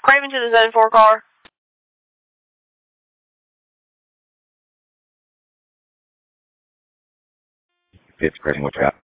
Craven to the Zen 4 car. It's Craven, what's up?